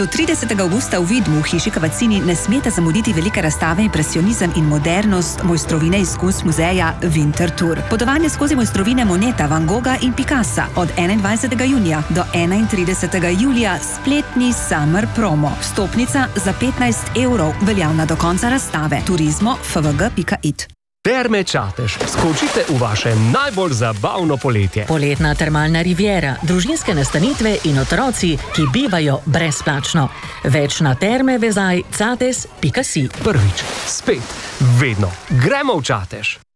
Do 30. avgusta v Vidmu v hiši Cavazzini ne smete zamuditi velike razstave Impresionizem in modernost mojstrovine iz Kunst muzeja Winter Tour. Potovanje skozi mojstrovine Moneta, Van Gogha in Picassa od 21. junija do 31. julija spletni Summer Promo. Vstopnica za 15 € veljavna do konca razstave. turizmo.fvg.it. Terme Čatež. Skočite v vaše najbolj zabavno poletje. Poletna termalna riviera, družinske nastanitve in otroci, ki bivajo brezplačno. Več na terme.vezaj.cates.si. Prvič, spet, vedno. Gremo v Čatež.